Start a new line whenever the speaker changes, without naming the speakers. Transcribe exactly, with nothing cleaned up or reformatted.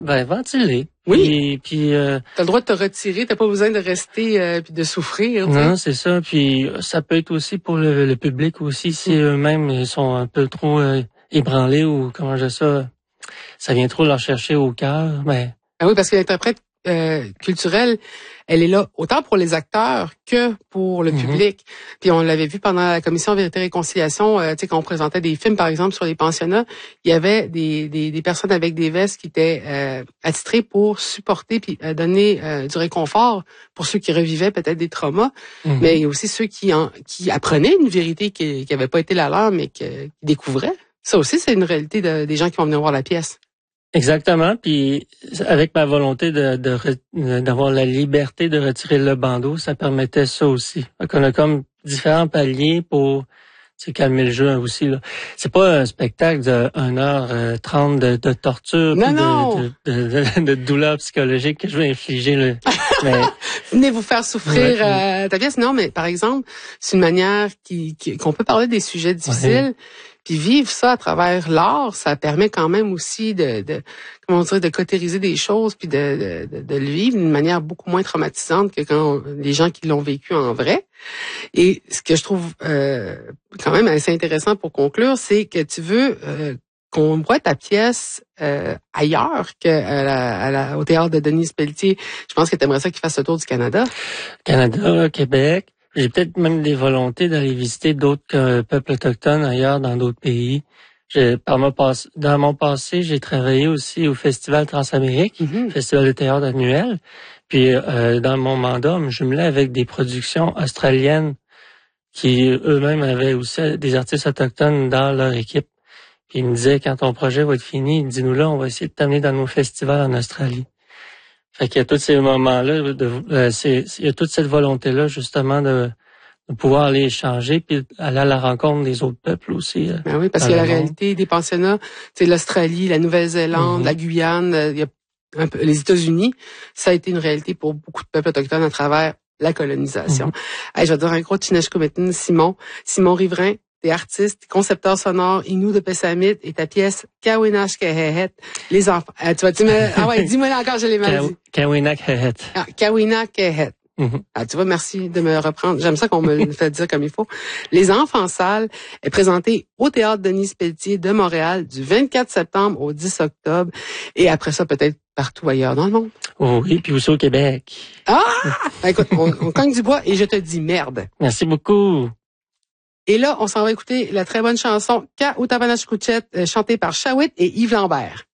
Ben, ventiler.
Oui.
Puis, puis euh,
t'as le droit de te retirer, t'as pas besoin de rester euh, puis de souffrir.
Non, c'est ça. Puis ça peut être aussi pour le, le public aussi, si mmh. eux-mêmes ils sont un peu trop euh, ébranlés ou comment je dis ça, ça vient trop leur chercher au cœur. Ben
ah oui, parce que l'interprète euh, culturelle, elle est là autant pour les acteurs que pour le mm-hmm. public. Puis on l'avait vu pendant la commission Vérité et Réconciliation, euh, tu sais, quand on présentait des films, par exemple, sur les pensionnats, il y avait des, des, des personnes avec des vestes qui étaient euh, attitrées pour supporter puis euh, donner euh, du réconfort pour ceux qui revivaient peut-être des traumas, mm-hmm. mais il y a aussi ceux qui, en, qui apprenaient une vérité qui n'avait pas été la leur, mais qui découvraient. Ça aussi, c'est une réalité de, des gens qui vont venir voir la pièce.
Exactement, puis avec ma volonté de, de d'avoir la liberté de retirer le bandeau, ça permettait ça aussi. Donc on a comme différents paliers pour se calmer le jeu aussi là. C'est pas un spectacle de une heure trente de, de torture,
non,
puis
non.
De, de, de, de douleur psychologique que je vais infliger. Là. Mais
venez vous faire souffrir ouais, euh, ta pièce. Non, mais par exemple, c'est une manière qui, qui qu'on peut parler des sujets difficiles. Ouais. Puis vivre ça à travers l'art, ça permet quand même aussi de, de comment dire, de cautériser des choses puis de, de, de le vivre d'une manière beaucoup moins traumatisante que quand on, les gens qui l'ont vécu en vrai. Et ce que je trouve euh, quand même assez intéressant pour conclure, c'est que tu veux euh, qu'on voit ta pièce euh, ailleurs que à la, à la, au théâtre de Denise Pelletier. Je pense que tu aimerais ça qu'il fasse le tour du Canada.
Canada, Québec. J'ai peut-être même des volontés d'aller visiter d'autres euh, peuples autochtones ailleurs dans d'autres pays. J'ai, par mon passe, dans mon passé, j'ai travaillé aussi au Festival Transamérique, mm-hmm. Festival de théâtre annuel. Puis euh, dans mon mandat, on me jumelait avec des productions australiennes qui eux-mêmes avaient aussi des artistes autochtones dans leur équipe. Puis ils me disaient, quand ton projet va être fini, dis-nous là, on va essayer de t'amener dans nos festivals en Australie. Fait qu'il y a tous ces moments-là, de, euh, c'est, il y a toute cette volonté-là, justement, de, de pouvoir aller échanger puis aller à la rencontre des autres peuples aussi. Euh,
ben oui, parce qu'il y a la monde. Réalité des pensionnats, c'est l'Australie, la Nouvelle-Zélande, mm-hmm. la Guyane, il y a un peu, les États-Unis. Ça a été une réalité pour beaucoup de peuples autochtones à travers la colonisation. Mm-hmm. Hey, je vais dire un gros Tineshkumetin, Simon. Simon Riverain. T'es artiste, concepteur sonore, Innu de Pessamit et ta pièce Kawinak Kehet. Les enfants. Euh, tu vas tu me ah ouais, dis-moi encore, je l'ai mal dit.
Kawinak Kehet.
Ah, Kawinak Kehet. Mm-hmm. Ah, tu vois, merci de me reprendre. J'aime ça qu'on me le fait dire comme il faut. Les enfants sales est présenté au théâtre Denise Pelletier de Montréal du vingt-quatre septembre au dix octobre et après ça peut-être partout ailleurs dans le monde.
Oh oui, puis aussi au Québec.
Ah! Écoute, on, on cogne du bois et je te dis merde.
Merci beaucoup.
Et là, on s'en va écouter la très bonne chanson Ka Utavanach Kuchet, chantée par Shawit et Yves Lambert.